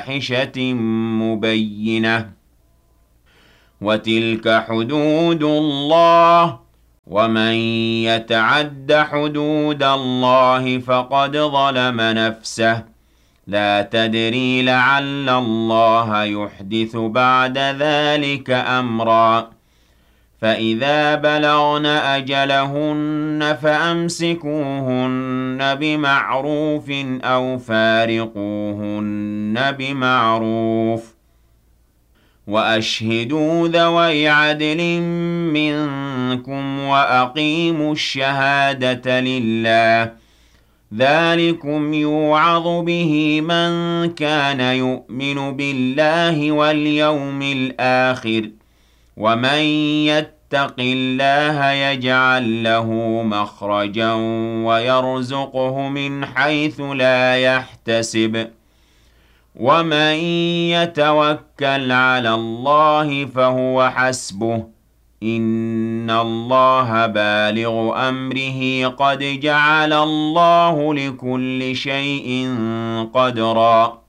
فاحشة مبينة وتلك حدود الله ومن يتعد حدود الله فقد ظلم نفسه لا تدري لعل الله يحدث بعد ذلك أمرا فإذا بلغن أجلهن فأمسكوهن بمعروف أو فارقوهن بمعروف وأشهدوا ذوي عدل منكم وأقيموا الشهادة لله ذلكم يوعظ به من كان يؤمن بالله واليوم الآخر ومن يتق الله يجعل له مخرجا ويرزقه من حيث لا يحتسب ومن يتوكل على الله فهو حسبه إن الله بالغ أمره قد جعل الله لكل شيء قدرا